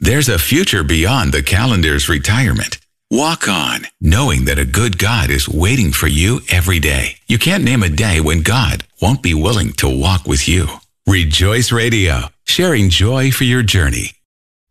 There's a future beyond the calendar's retirement. Walk on, knowing that a good God is waiting for you every day. You can't name a day when God won't be willing to walk with you. Rejoice Radio, sharing joy for your journey.